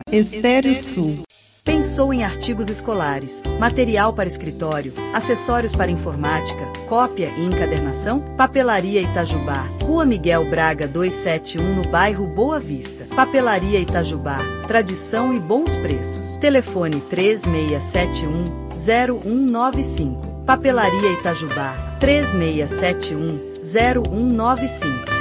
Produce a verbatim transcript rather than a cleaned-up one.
Estéreo Sul. Pensou em artigos escolares, material para escritório, acessórios para informática, cópia e encadernação? Papelaria Itajubá, Rua Miguel Braga duzentos e setenta e um, no bairro Boa Vista. Papelaria Itajubá, tradição e bons preços. Telefone três seis sete um, zero um nove cinco. Papelaria Itajubá, três seis sete um, zero um nove cinco.